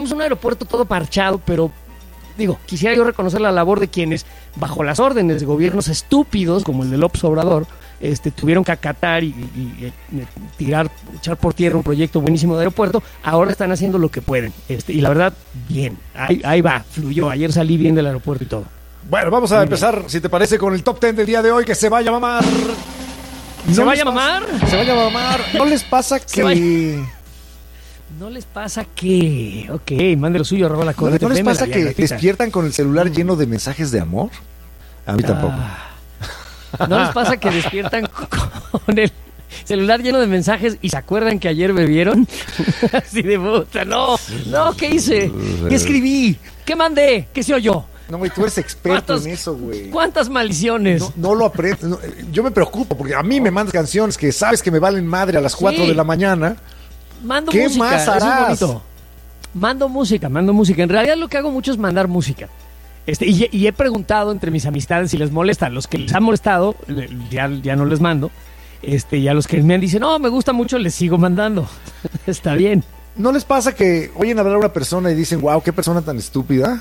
tenemos un aeropuerto todo parchado, pero digo, quisiera yo reconocer la labor de quienes, bajo las órdenes de gobiernos estúpidos, como el de López Obrador, tuvieron que acatar y echar por tierra un proyecto buenísimo de aeropuerto. Ahora están haciendo lo que pueden. Y la verdad, bien. Ahí va, fluyó. Ayer salí bien del aeropuerto y todo. Bueno, vamos a empezar, si te parece, con el top 10 del día de hoy, que se vaya a mamar. ¿Se vaya a mamar? Se vaya a mamar. ¿No les pasa que...? ¿No les pasa que...? Ok, mande lo suyo, arroba la corte. ¿No les pasa que despiertan con el celular lleno de mensajes de amor? A mí tampoco. ¿No les pasa que despiertan con el celular lleno de mensajes y se acuerdan que ayer bebieron? Así de puta, no, ¿qué hice? ¿Qué escribí? ¿Qué mandé? ¿Qué se oyó? No, güey, tú eres experto en eso, güey. ¿Cuántas maldiciones? No lo aprendes. No, yo me preocupo porque a mí me mandas canciones que sabes que me valen madre a las 4 de la mañana. Mando ¿Qué música, más harás? Eso es bonito. Mando música. En realidad lo que hago mucho es mandar música. Y he preguntado entre mis amistades si les molesta. A los que les ha molestado, ya no les mando. Y a los que me dicen, no, me gusta mucho, les sigo mandando. Está bien. ¿No les pasa que oyen hablar a una persona y dicen, wow, qué persona tan estúpida?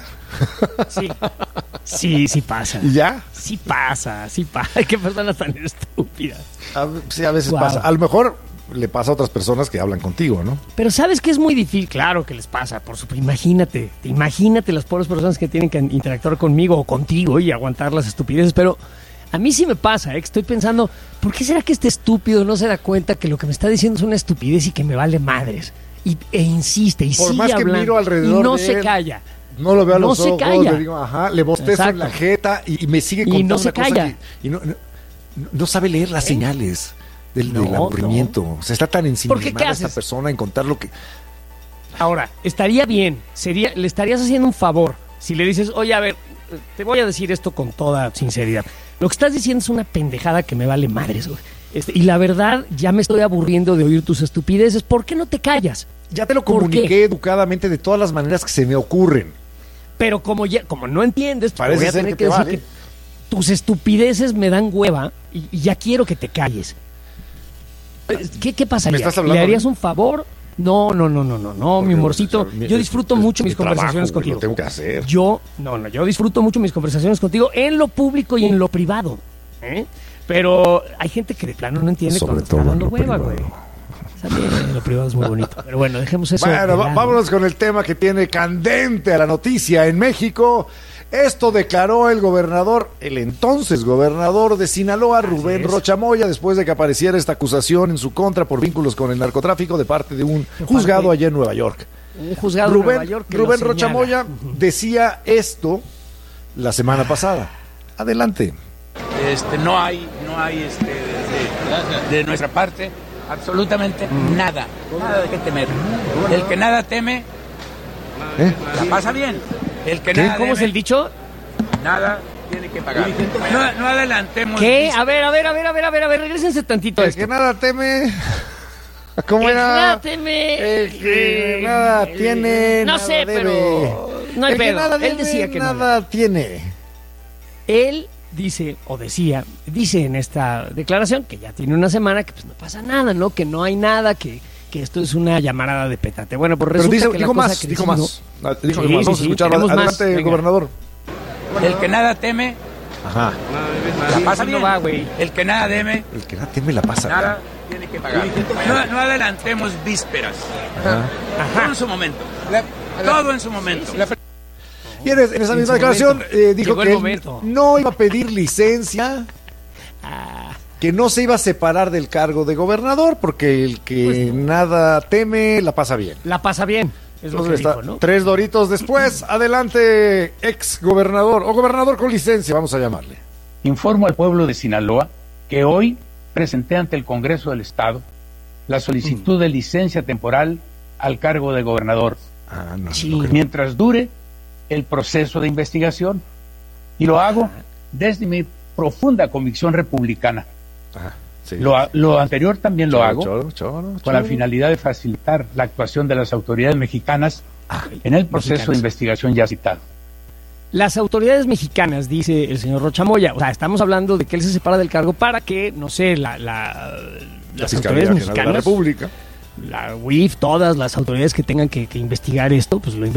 Sí pasa. ¿Y ya? Sí pasa. Qué persona tan estúpida. Sí, a veces pasa. A lo mejor le pasa a otras personas que hablan contigo, ¿no? Pero ¿sabes qué es muy difícil? Claro que les pasa, por supuesto. Imagínate las pobres personas que tienen que interactuar conmigo o contigo y aguantar las estupideces, pero a mí sí me pasa, que estoy pensando, ¿por qué será que este estúpido no se da cuenta que lo que me está diciendo es una estupidez y que me vale madres? E insiste y por sigue más que hablando, miro alrededor y no de se él, calla. No lo veo a los ojos, calla. le digo, le bostezo en la jeta y me sigue contando y no se una cosa calla. y no sabe leer las señales del aburrimiento. O sea, está tan ensimismada esta persona en contar lo que... Ahora, estaría bien, le estarías haciendo un favor si le dices, oye, a ver, te voy a decir esto con toda sinceridad. Lo que estás diciendo es una pendejada que me vale madres, güey. Y la verdad, ya me estoy aburriendo de oír tus estupideces. ¿Por qué no te callas? Ya te lo comuniqué educadamente de todas las maneras que se me ocurren. Pero como no entiendes, parece voy a tener que decir que tus estupideces me dan hueva y ya quiero que te calles. ¿Qué pasaría? ¿Le harías un favor? No, mi amorcito. Yo disfruto mucho mis conversaciones contigo. Lo tengo que hacer. Yo disfruto mucho mis conversaciones contigo en lo público y en lo privado. Pero hay gente que de plano no entiende sobre cuando todo está dando hueva, privado. güey. También lo privado es muy bonito. Pero bueno, dejemos eso. Bueno, vámonos con el tema que tiene candente a la noticia en México. Esto declaró el entonces gobernador de Sinaloa, Rubén Rocha Moya, después de que apareciera esta acusación en su contra por vínculos con el narcotráfico de parte de un juzgado allá en Nueva York. Un juzgado en Nueva York que Rubén Rocha Moya decía esto la semana pasada. Adelante. No hay de nuestra parte absolutamente nada de qué temer. El que nada teme, la pasa bien. El que nada ¿Cómo es el dicho? Nada tiene que pagar. No adelantemos. ¿Qué? A ver, regrésense tantito. El que nada teme. ¿Cómo era? Nada teme. El que nada tiene. No sé, debe. pero no hay pedo. Él decía que nada tiene. Él dice en esta declaración que ya tiene una semana que pues no pasa nada, ¿no? Que no hay nada, que esto es una llamarada de petate. Bueno, pues resulta que dijo más. Vamos a escucharlo. Adelante, gobernador. El que nada teme, la pasa bien. No va, güey. El que nada teme, la pasa bien. Nada tiene que pagar. No adelantemos vísperas. Todo en su momento. Todo en su momento. Y en esa misma declaración dijo que él no iba a pedir licencia, que no se iba a separar del cargo de gobernador, porque el que nada teme, la pasa bien. La pasa bien, es lo que dijo, ¿no? 3 doritos después, adelante, ex gobernador, o gobernador con licencia, vamos a llamarle. Informo al pueblo de Sinaloa que hoy presenté ante el Congreso del Estado la solicitud de licencia temporal al cargo de gobernador, mientras dure el proceso de investigación, y lo hago desde mi profunda convicción republicana. Lo anterior también lo hago con la finalidad de facilitar la actuación de las autoridades mexicanas en el proceso de investigación ya citado. Las autoridades mexicanas, dice el señor Rocha Moya, o sea, estamos hablando de que él se separa del cargo para que, no sé, las autoridades mexicanas, de la República, la UIF, todas las autoridades que tengan que investigar esto, pues lo